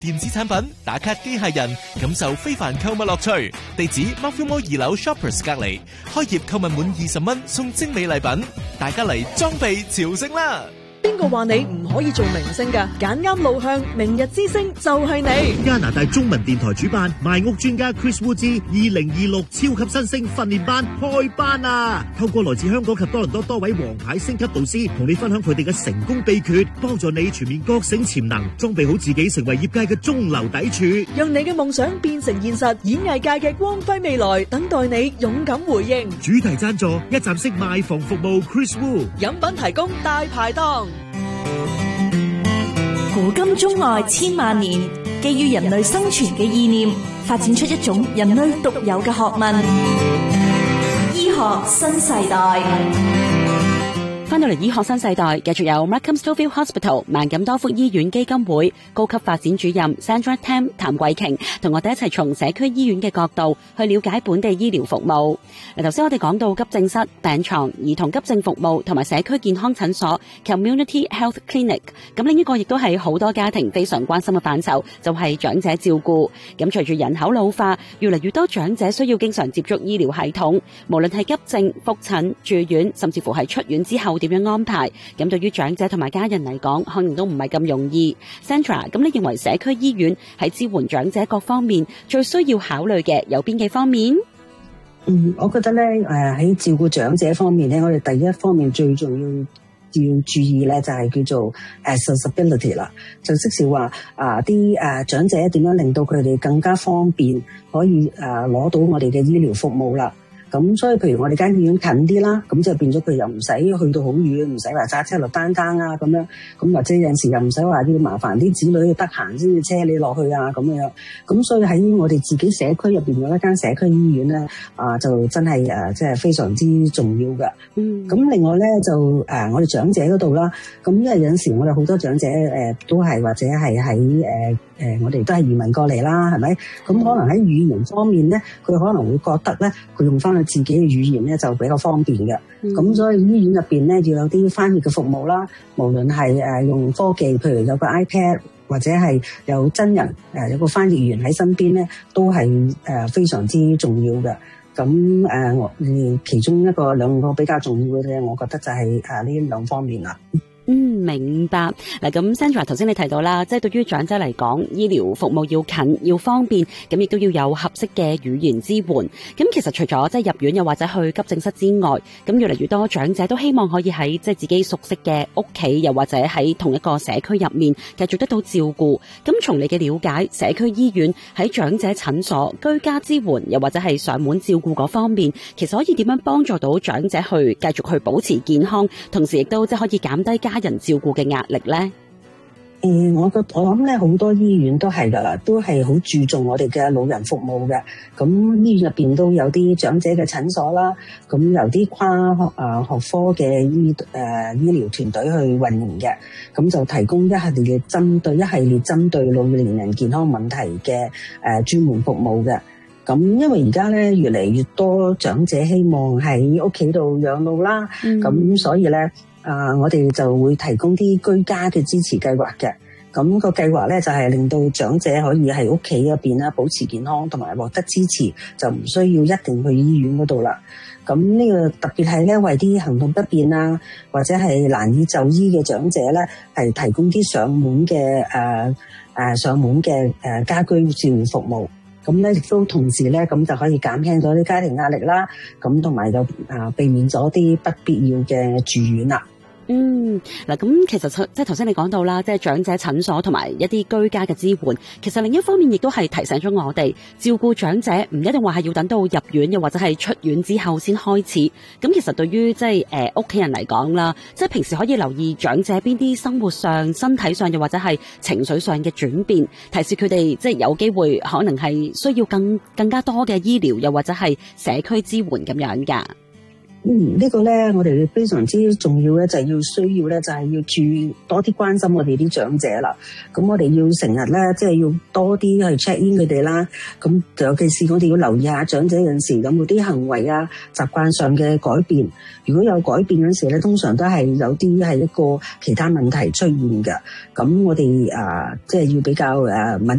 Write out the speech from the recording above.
電子產品、打卡機械人，感受非凡購物樂趣。地址 Mount More 2樓 Shoppers 隔離，開業購物滿20蚊送精美禮品，大家嚟裝備朝聖啦！ 邊個話你唔可以做明星㗎？揀啱路向，明日之星就係你。 加拿大中文電台主辦賣屋專家 Chris Wu 之2026超級新星訓練班開班啊！透過來自香港及多倫多多位王牌星級導師，同你分享佢哋嘅成功秘訣，幫助你全面覺醒潛能，裝備好自己，成為業界嘅中流砥柱， 讓你嘅夢想變成現實。演藝界嘅光輝未來，等待你勇敢回應。 主題贊助一站式賣房服務 Chris Wu， 飲品提供大排檔。 古今中外千萬年，基於人類生存嘅意念，發展出一種人類獨有嘅學問——醫學新世代。 翻到嚟醫學新世代，繼續有 Markham Stouffville Hospital 萬錦多福醫院基金會高級發展主任 Sandra Tam 譚桂瓊同我哋一齊從社區醫院嘅角度去了解本地醫療服務。嗱，頭先我哋講到急症室、病床、兒童急症服務同埋社區健康診所 Community Health Clinic。咁另一個亦都係好多家庭非常關心嘅範疇，就係長者照顧。咁隨住人口老化，越嚟越多長者需要經常接觸醫療系統，無論係急症、復診、住院，甚至乎係出院之後點樣安排？咁對於長者同埋家人嚟講，可能都唔係咁容易。Sandra， 咁你認為社區醫院喺支援長者各方面最需要考慮嘅有邊幾方面？ 我覺得咧，喺照顧長者方面咧，我哋第一方面最重要注意咧，就係叫做 accessibility 啦，就即是話啲長者點樣令到佢哋更加方便可以攞到我哋嘅醫療服務啦。咁所以譬如我哋間醫院近啲啦，咁就變咗佢又唔使去到好遠，唔使話揸車落單間啊咁樣，咁或者有陣時又唔使話要麻煩啲子女得閒先至車你落去啊咁樣。咁所以喺我哋自己社區入邊有一間社區醫院咧，就真係即係非常之重要嘅。咁另外咧就我哋長者嗰度啦，咁因為有陣時我哋好多長者都係或者係喺我哋都係移民過嚟啦，係咪？咁可能喺語言方面咧，佢可能會覺得咧，佢用翻佢自己嘅語言咧就比較方便嘅。咁所以醫院入邊咧要有啲翻譯嘅服務啦，無論係用科技，譬如有個 iPad 或者係有真人有個翻譯員喺身邊咧，都係非常之重要嘅。咁我其中兩個比較重要嘅咧，我覺得就係呢兩方面啦。 明白。嗱，咁 Sandra 頭先你提到啦，即係對於長者嚟講，醫療服務要近要方便，咁亦都要有合適嘅語言支援。咁其實除咗即係入院又或者去急症室之外，咁越嚟越多長者都希望可以喺即係自己熟悉嘅屋企，又或者喺同一個社區入面繼續得到照顧。咁從你嘅了解，社區醫院喺長者診所、居家支援又或者係上門照顧嗰方面，其實可以點樣幫助到長者去繼續去保持健康，同時亦都即係可以減低家人照顧嘅壓力咧？ 我諗咧，好多醫院都係噶啦，都係好注重我哋嘅老人服務嘅。咁醫院入邊都有啲長者嘅診所啦，咁由啲跨學科嘅醫療團隊去運營嘅，咁就提供一系列針對老年人健康問題嘅專門服務嘅。咁因為而家咧越嚟越多長者希望喺屋企度養老啦，咁所以咧我哋就會提供啲居家嘅支持計劃嘅。咁個計劃咧就係令到長者可以喺屋企入邊啦保持健康同埋獲得支持，就唔需要一定去醫院嗰度啦。咁呢個特別係咧為啲行動不便啊或者係難以就醫嘅長者咧，係提供啲上門嘅家居照護服務。咁咧亦都同時咧，咁就可以減輕咗啲家庭壓力啦，咁同埋就避免咗啲不必要嘅住院啦。 嗱，咁其實即係頭先你講到啦，即係長者診所同埋一啲居家嘅支援，其實另一方面亦都係提醒咗我哋，照顧長者唔一定話係要等到入院又或者係出院之後先開始。咁其實對於即係屋企人嚟講啦，即係平時可以留意長者邊啲生活上、身體上又或者係情緒上嘅轉變，提示佢哋即係有機會可能係需要更加多嘅醫療又或者係社區支援咁樣㗎。 呢個咧，我哋非常之重要咧，就係要需要咧，就係要注意多啲關心我哋啲長者啦。咁我哋要成日咧，即係要多啲去 check in 佢哋啦。咁尤其是我哋要留意下長者有陣時有冇啲行為啊、習慣上嘅改變。如果有改變嗰時咧，通常都係有啲係一個其他問題出現嘅。咁我哋即係要比較敏